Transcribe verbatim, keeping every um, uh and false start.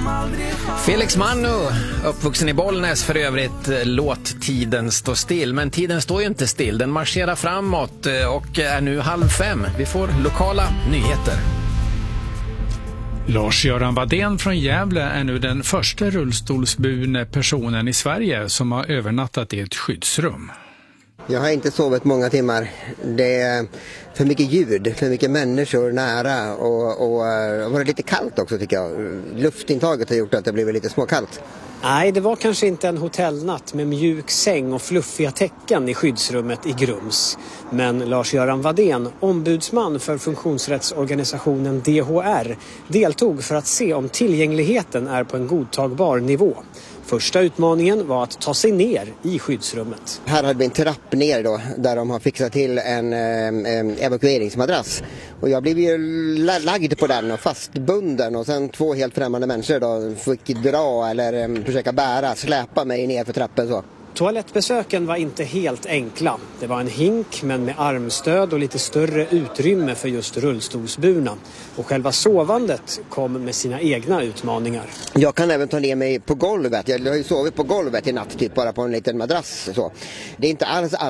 Felix Mannu, uppvuxen i Bollnäs för övrigt, låt tiden stå still. Men tiden står ju inte still, den marscherar framåt och är nu halv fem. Vi får lokala nyheter. Lars-Göran Wadén från Gävle är nu den första rullstolsburna personen i Sverige som har övernattat i ett skyddsrum. Jag har inte sovit många timmar. Det är för mycket ljud, för mycket människor nära och, och det var lite kallt också tycker jag. Luftintaget har gjort att det blev lite småkallt. Nej, det var kanske inte en hotellnatt med mjuk säng och fluffiga täcken i skyddsrummet i Grums. Men Lars-Göran Wadén, ombudsman för funktionsrättsorganisationen D H R, deltog för att se om tillgängligheten är på en godtagbar nivå. Första utmaningen var att ta sig ner i skyddsrummet. Här hade vi en trapp ner då, där de har fixat till en eh, evakueringsmadrass. Och jag blev ju lagd på den och fastbunden och sen två helt främmande människor då fick dra eller eh, försöka bära, släpa mig ner för trappen så. Toalettbesöken var inte helt enkla. Det var en hink men med armstöd och lite större utrymme för just rullstolsburna. Och själva sovandet kom med sina egna utmaningar. Jag kan även ta ner mig på golvet. Jag har ju sovit på golvet i natt typ bara på en liten madrass så. Det är inte alls